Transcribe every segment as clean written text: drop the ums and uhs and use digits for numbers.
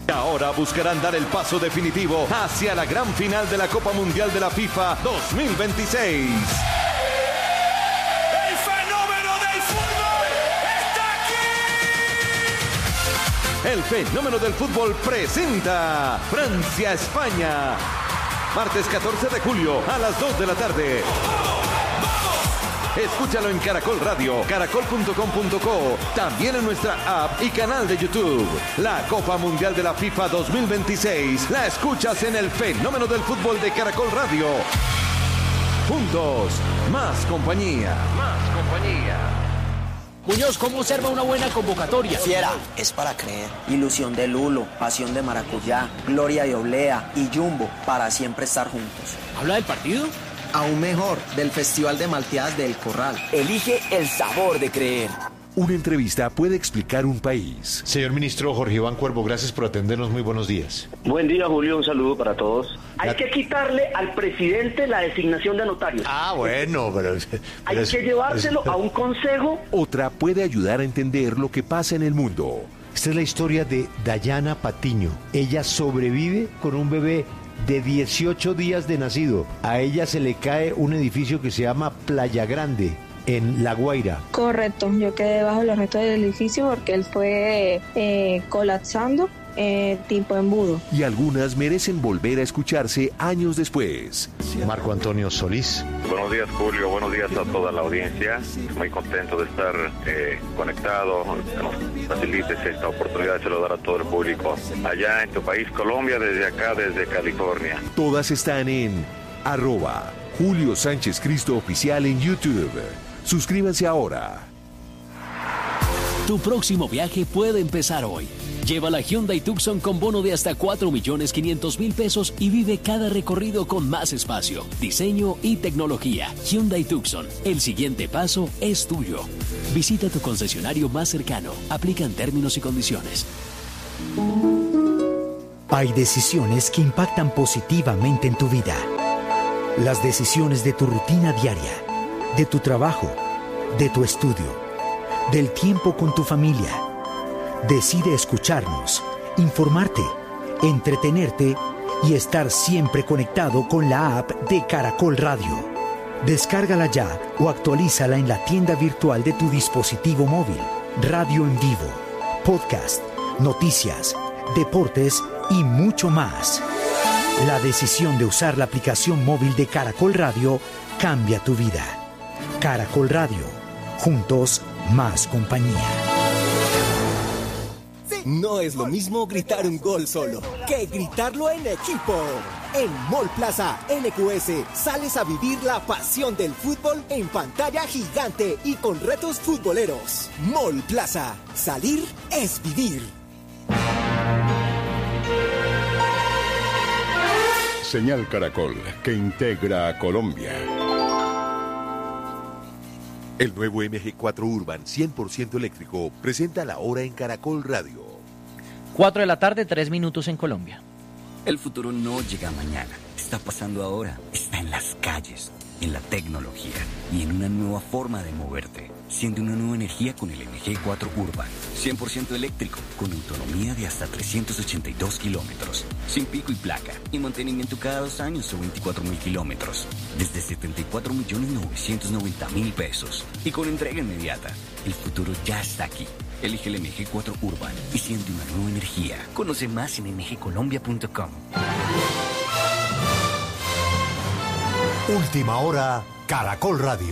Ahora buscarán dar el paso definitivo hacia la gran final de la Copa Mundial de la FIFA 2026. ¡El fenómeno del fútbol está aquí! El fenómeno del fútbol presenta Francia-España. Martes 14 de julio a las 2 de la tarde. Escúchalo en Caracol Radio, caracol.com.co, también en nuestra app y canal de YouTube. La Copa Mundial de la FIFA 2026 la escuchas en el fenómeno del fútbol de Caracol Radio. Juntos, más compañía. Más compañía. Muñoz, ¿cómo observa una buena convocatoria? Fiera, es para creer. Ilusión de Lulo, pasión de maracuyá, gloria de oblea y Jumbo, para siempre estar juntos. ¿Habla del partido? Aún mejor, del Festival de Malteadas del Corral. Elige el sabor de creer. Una entrevista puede explicar un país. Señor ministro Jorge Iván Cuervo, gracias por atendernos. Muy buenos días. Buen día, Julio. Un saludo para todos. Hay que quitarle al presidente la designación de notarios. Bueno, pero hay que llevárselo a un consejo. Otra puede ayudar a entender lo que pasa en el mundo. Esta es la historia de Dayana Patiño. Ella sobrevive con un bebé de 18 días de nacido. A ella se le cae un edificio que se llama Playa Grande, en La Guaira. Correcto, yo quedé bajo los restos del edificio porque él fue colapsando tipo embudo. Y algunas merecen volver a escucharse años después. Marco Antonio Solís. Buenos días, Julio. Buenos días a toda la audiencia. Muy contento de estar conectado. Que nos facilites esta oportunidad de saludar a todo el público allá en tu país, Colombia, desde acá, desde California. Todas están en @Julio Sánchez Cristo Oficial en YouTube. Suscríbanse ahora. Tu próximo viaje puede empezar hoy. Lleva la Hyundai Tucson con bono de hasta 4.500.000 pesos y vive cada recorrido con más espacio, diseño y tecnología. Hyundai Tucson, el siguiente paso es tuyo. Visita tu concesionario más cercano. Aplican términos y condiciones. Hay decisiones que impactan positivamente en tu vida. Las decisiones de tu rutina diaria, de tu trabajo, de tu estudio, del tiempo con tu familia. Decide escucharnos, informarte, entretenerte y estar siempre conectado con la app de Caracol Radio. Descárgala ya o actualízala en la tienda virtual de tu dispositivo móvil. Radio en vivo, podcast, noticias, deportes y mucho más. La decisión de usar la aplicación móvil de Caracol Radio cambia tu vida. Caracol Radio, juntos más compañía. No es lo mismo gritar un gol solo que gritarlo en equipo. En Mall Plaza NQS sales a vivir la pasión del fútbol en pantalla gigante y con retos futboleros. Mall Plaza, salir es vivir. Señal Caracol, que integra a Colombia. El nuevo MG4 Urban 100% eléctrico presenta la hora en Caracol Radio. 4 de la tarde, 3 minutos en Colombia. El futuro no llega mañana, está pasando ahora, está en las calles, en la tecnología y en una nueva forma de moverte. Siente una nueva energía con el MG4 Urban, 100% eléctrico, con autonomía de hasta 382 kilómetros, sin pico y placa, y mantenimiento cada 2 años o 24.000 kilómetros, desde 74.990.000 pesos, y con entrega inmediata. El futuro ya está aquí. Elige el MG4 Urban y siente una nueva energía. Conoce más en mgcolombia.com. Última hora, Caracol Radio.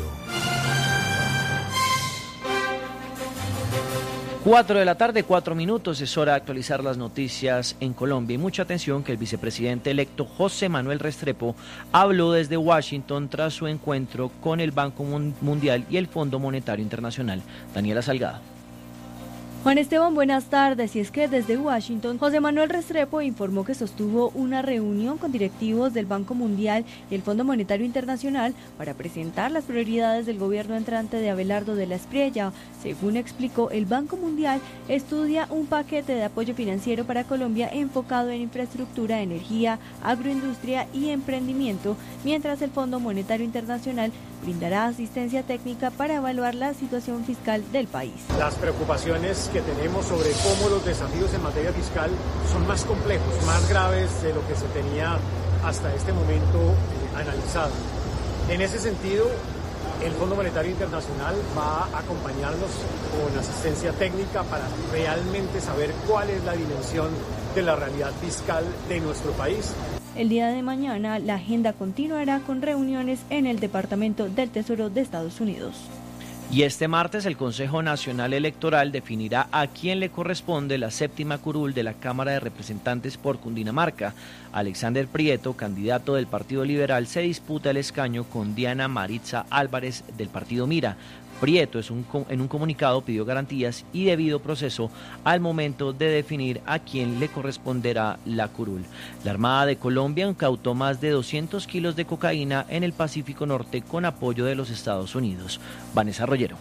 4 de la tarde, 4 minutos, es hora de actualizar las noticias en Colombia. Y mucha atención que el vicepresidente electo José Manuel Restrepo habló desde Washington tras su encuentro con el Banco Mundial y el Fondo Monetario Internacional. Daniela Salgado. Juan Esteban, buenas tardes. Y es que desde Washington, José Manuel Restrepo informó que sostuvo una reunión con directivos del Banco Mundial y el Fondo Monetario Internacional para presentar las prioridades del gobierno entrante de Abelardo de la Espriella. Según explicó, el Banco Mundial estudia un paquete de apoyo financiero para Colombia enfocado en infraestructura, energía, agroindustria y emprendimiento, mientras el Fondo Monetario Internacional brindará asistencia técnica para evaluar la situación fiscal del país. Las preocupaciones que tenemos sobre cómo los desafíos en materia fiscal son más complejos, más graves de lo que se tenía hasta este momento analizado. En ese sentido, el Fondo Monetario Internacional va a acompañarnos con asistencia técnica para realmente saber cuál es la dimensión de la realidad fiscal de nuestro país. El día de mañana, la agenda continuará con reuniones en el Departamento del Tesoro de Estados Unidos. Y este martes el Consejo Nacional Electoral definirá a quién le corresponde la 7ª curul de la Cámara de Representantes por Cundinamarca. Alexander Prieto, candidato del Partido Liberal, se disputa el escaño con Diana Maritza Álvarez del Partido Mira. Prieto en un comunicado pidió garantías y debido proceso al momento de definir a quién le corresponderá la curul. La Armada de Colombia incautó más de 200 kilos de cocaína en el Pacífico Norte con apoyo de los Estados Unidos. Vanessa Rollero.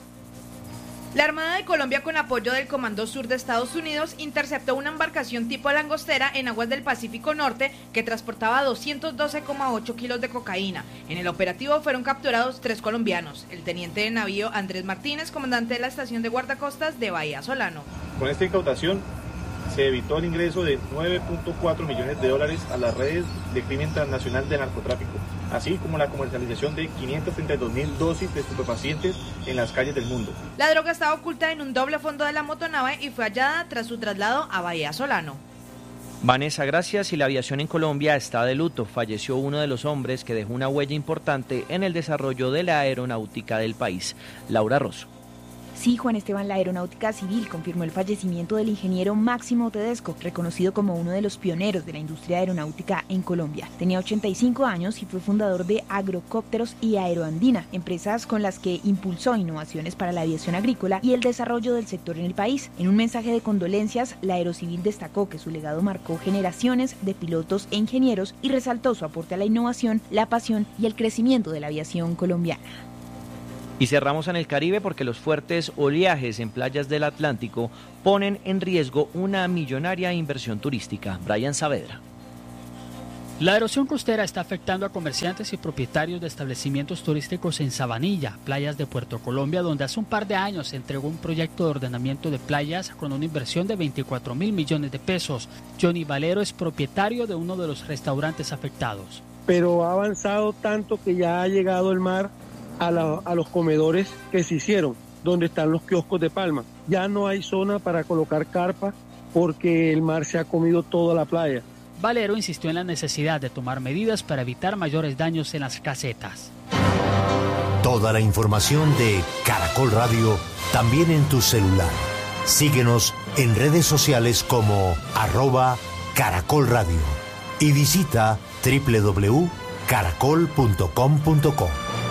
La Armada de Colombia, con apoyo del Comando Sur de Estados Unidos, interceptó una embarcación tipo langostera en aguas del Pacífico Norte que transportaba 212,8 kilos de cocaína. En el operativo fueron capturados 3 colombianos: el teniente de navío Andrés Martínez, comandante de la estación de guardacostas de Bahía Solano. Con esta incautación se evitó el ingreso de $9.4 millones a las redes de crimen transnacional de narcotráfico, así como la comercialización de 532.000 dosis de estupefacientes en las calles del mundo. La droga estaba oculta en un doble fondo de la motonave y fue hallada tras su traslado a Bahía Solano. Vanessa, gracias. Y la aviación en Colombia está de luto. Falleció uno de los hombres que dejó una huella importante en el desarrollo de la aeronáutica del país. Laura Rosso. Sí, Juan Esteban, la Aeronáutica Civil confirmó el fallecimiento del ingeniero Máximo Tedesco, reconocido como uno de los pioneros de la industria aeronáutica en Colombia. Tenía 85 años y fue fundador de Agrocópteros y Aeroandina, empresas con las que impulsó innovaciones para la aviación agrícola y el desarrollo del sector en el país. En un mensaje de condolencias, la Aerocivil destacó que su legado marcó generaciones de pilotos e ingenieros y resaltó su aporte a la innovación, la pasión y el crecimiento de la aviación colombiana. Y cerramos en el Caribe porque los fuertes oleajes en playas del Atlántico ponen en riesgo una millonaria inversión turística. Brian Saavedra. La erosión costera está afectando a comerciantes y propietarios de establecimientos turísticos en Sabanilla, playas de Puerto Colombia, donde hace un par de años se entregó un proyecto de ordenamiento de playas con una inversión de 24.000 millones de pesos. Johnny Valero es propietario de uno de los restaurantes afectados. Pero ha avanzado tanto que ya ha llegado el mar a los comedores que se hicieron, donde están los kioscos de palma. Ya no hay zona para colocar carpa porque el mar se ha comido toda la playa. Valero insistió en la necesidad de tomar medidas para evitar mayores daños en las casetas. Toda la información de Caracol Radio también en tu celular. Síguenos en redes sociales como @Caracol Radio y visita www.caracol.com.co.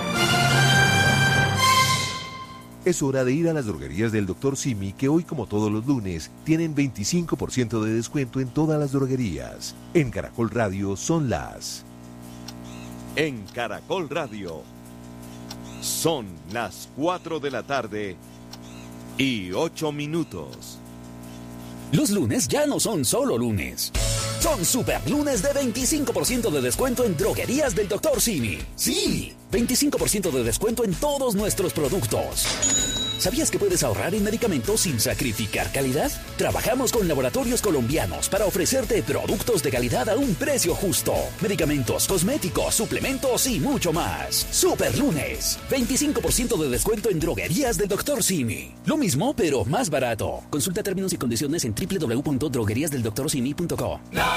Es hora de ir a las droguerías del Dr. Simi, que hoy, como todos los lunes, tienen 25% de descuento en todas las droguerías. En Caracol Radio son las... En Caracol Radio son las 4 de la tarde y 8 minutos. Los lunes ya no son solo lunes. Son super lunes de 25% de descuento en droguerías del Dr. Simi. ¡Sí! 25% de descuento en todos nuestros productos. ¿Sabías que puedes ahorrar en medicamentos sin sacrificar calidad? Trabajamos con laboratorios colombianos para ofrecerte productos de calidad a un precio justo. Medicamentos, cosméticos, suplementos y mucho más. Super lunes. 25% de descuento en droguerías del Dr. Simi. Lo mismo, pero más barato. Consulta términos y condiciones en www.drogueriasdeldoctorsimi.co.